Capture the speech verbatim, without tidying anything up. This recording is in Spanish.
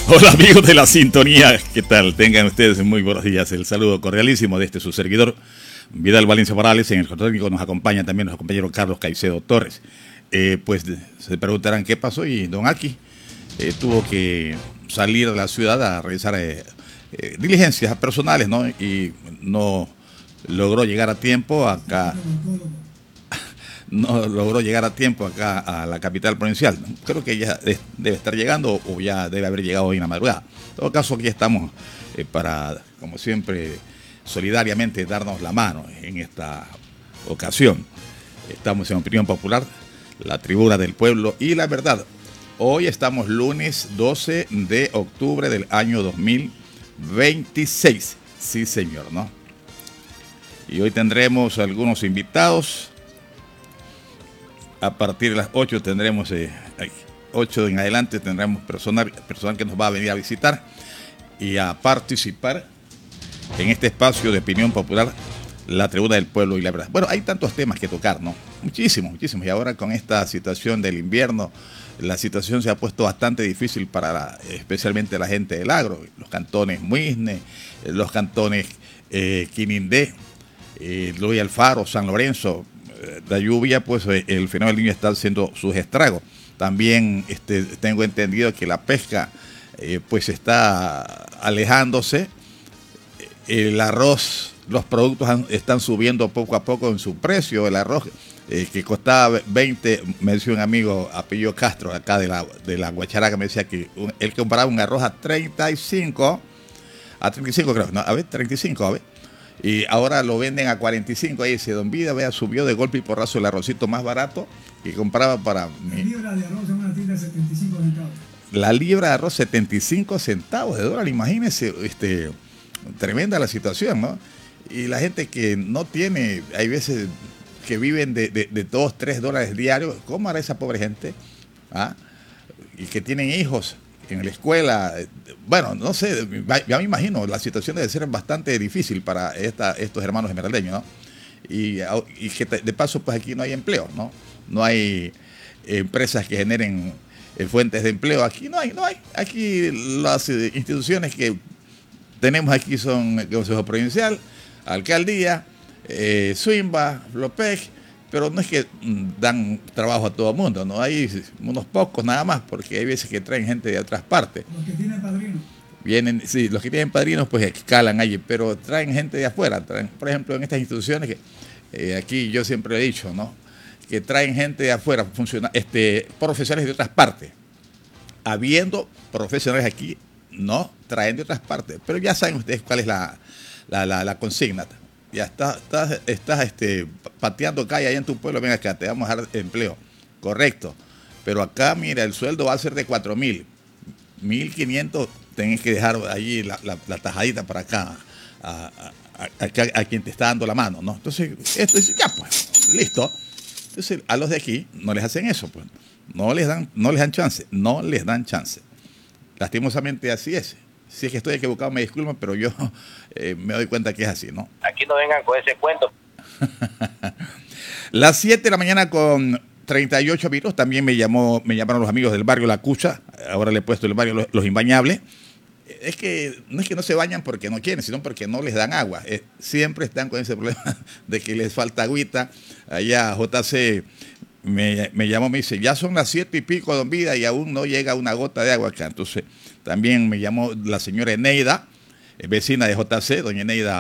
Hola amigos de la sintonía, ¿qué tal? Tengan ustedes muy buenos días. El saludo cordialísimo de este su servidor, Vidal Valencia Morales. En el control técnico nos acompaña también nuestro compañero Carlos Caicedo Torres. Eh, pues se preguntarán qué pasó y don Aki eh, tuvo que salir de la ciudad a realizar eh, eh, diligencias personales, ¿no? Y no logró llegar a tiempo acá. No logró llegar a tiempo acá a la capital provincial. Creo que ya debe estar llegando o ya debe haber llegado hoy en la madrugada. En todo caso, aquí estamos eh, para, como siempre, solidariamente darnos la mano en esta ocasión. Estamos en Opinión Popular, la tribuna del pueblo y la verdad. Hoy estamos lunes doce de octubre del año dos mil veintiséis. Sí, señor, ¿no? Y hoy tendremos algunos invitados. A partir de las ocho tendremos, eh, ocho en adelante tendremos personal, personal que nos va a venir a visitar y a participar en este espacio de opinión popular, la tribuna del pueblo y la verdad. Bueno, hay tantos temas que tocar, ¿no? Muchísimos, muchísimos. Y ahora con esta situación del invierno, la situación se ha puesto bastante difícil para la, especialmente la gente del agro, los cantones Muisne, los cantones eh, Quinindé, eh, Luis Alfaro, San Lorenzo. La lluvia, pues el fenómeno del Niño está haciendo sus estragos. También este, tengo entendido que la pesca eh, pues está alejándose. El arroz, los productos han, están subiendo poco a poco en su precio. El arroz eh, que costaba veinte, me decía un amigo apellido Castro acá de la, de la Guacharaca, me decía que un, él compraba un arroz a treinta y cinco, a treinta y cinco creo, no, a ver, treinta y cinco, a ver. Y ahora lo venden a cuarenta y cinco. Ahí dice, don Vida, vea, subió de golpe y porrazo el arrocito más barato que compraba para... La libra de arroz en una tienda de setenta y cinco centavos. La libra de arroz, setenta y cinco centavos de dólar. Imagínense, este, tremenda la situación, ¿no? Y la gente que no tiene, hay veces que viven de, de, de dos, tres dólares diarios. ¿Cómo hará esa pobre gente? ¿Ah? Y que tienen hijos en la escuela, bueno, no sé, ya me imagino, la situación debe ser bastante difícil para esta, estos hermanos esmeraldeños, ¿no? Y, y que de paso, pues aquí no hay empleo, ¿no? No hay empresas que generen fuentes de empleo, aquí no hay, no hay. Aquí las instituciones que tenemos aquí son el Consejo Provincial, Alcaldía, eh, Suimba, Flopec, pero no es que dan trabajo a todo el mundo, no hay unos pocos nada más, porque hay veces que traen gente de otras partes. Los que tienen padrinos. Vienen, sí, los que tienen padrinos pues escalan allí, pero traen gente de afuera. Traen, por ejemplo, en estas instituciones que eh, aquí yo siempre he dicho, ¿no? Que traen gente de afuera, funciona, este, profesionales de otras partes. Habiendo profesionales aquí, no traen de otras partes, pero ya saben ustedes cuál es la, la, la, la consigna. Ya estás, estás, estás este, pateando calle ahí en tu pueblo, ven acá, te vamos a dar empleo. Correcto. Pero acá, mira, el sueldo va a ser de cuatro mil. mil quinientos tenés que dejar allí la, la, la tajadita para acá, a, a, a, a, a quien te está dando la mano, ¿no? Entonces, esto es, ya pues, listo. Entonces, a los de aquí no les hacen eso, pues. No les dan, no les dan chance, no les dan chance. Lastimosamente así es. Si es que estoy equivocado, me disculpan, pero yo eh, me doy cuenta que es así, ¿no? Aquí no vengan con ese cuento. Las siete de la mañana con treinta y ocho minutos, también me llamó, me llamaron los amigos del barrio La Cucha, ahora le he puesto el barrio Los, los Imbañables. Es que no es que no se bañan porque no quieren, sino porque no les dan agua. Eh, siempre están con ese problema de que les falta agüita. Allá J C me, me llamó, me dice, ya son las siete y pico, don Vida, y aún no llega una gota de agua acá. Entonces, también me llamó la señora Eneida, vecina de J C, doña Eneida